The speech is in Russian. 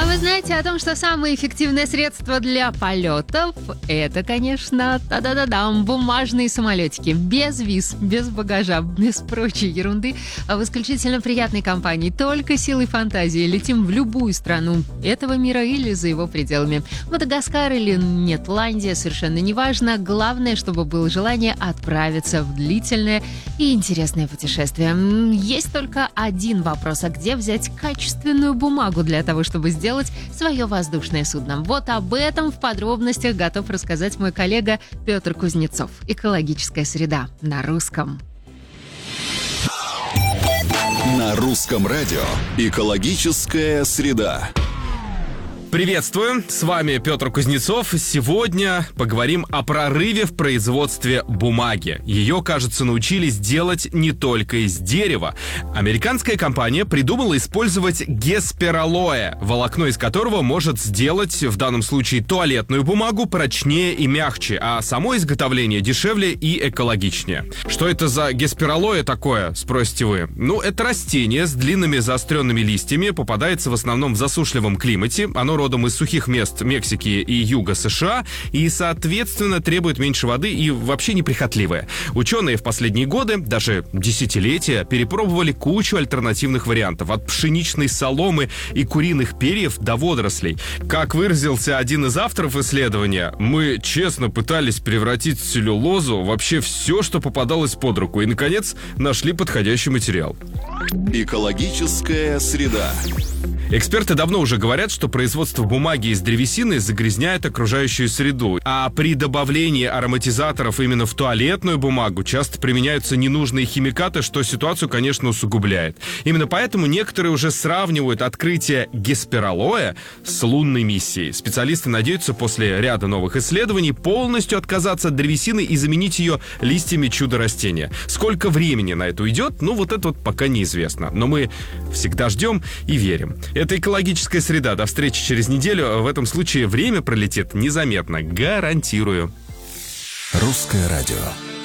А вы знаете о том, что самое эффективное средство для полетов — это, конечно, та-да-да-дам, бумажные самолетики. Без виз, без багажа, без прочей ерунды, а в исключительно приятной компании. Только силой фантазии летим в любую страну этого мира или за его пределами. Мадагаскар или Нетландия, совершенно неважно. Главное, чтобы было желание отправиться в длительное и интересное путешествие. Есть только один вопрос: а где взять качественную бумагу для того, чтобы сделать свое воздушное судно? Вот об этом в подробностях готов рассказать мой коллега Петр Кузнецов. «Экологическая среда» на русском. На русском радио «Экологическая среда». Приветствую, с вами Петр Кузнецов. Сегодня поговорим о прорыве в производстве бумаги. Ее, кажется, научились делать не только из дерева. Американская компания придумала использовать геспералоэ, волокно из которого может сделать, в данном случае, туалетную бумагу прочнее и мягче, а само изготовление дешевле и экологичнее. Что это за геспералоэ такое, спросите вы? Это растение с длинными заостренными листьями, попадается в основном в засушливом климате. Оно родом из сухих мест Мексики и юга США и, соответственно, требует меньше воды и вообще неприхотливое. Ученые в последние годы, даже десятилетия, перепробовали кучу альтернативных вариантов, от пшеничной соломы и куриных перьев до водорослей. Как выразился один из авторов исследования: мы честно пытались превратить в целлюлозу вообще все, что попадалось под руку, и, наконец, нашли подходящий материал. Экологическая среда. Эксперты давно уже говорят, что производство бумаги из древесины загрязняет окружающую среду, а при добавлении ароматизаторов именно в туалетную бумагу часто применяются ненужные химикаты, что ситуацию, конечно, усугубляет. Именно поэтому некоторые уже сравнивают открытие геспералоэ с лунной миссией. Специалисты надеются после ряда новых исследований полностью отказаться от древесины и заменить ее листьями чудо-растения. Сколько времени на это уйдет, это пока неизвестно. Но мы всегда ждем и верим. Это «Экологическая среда». До встречи через неделю. В этом случае время пролетит незаметно. Гарантирую. Русское радио.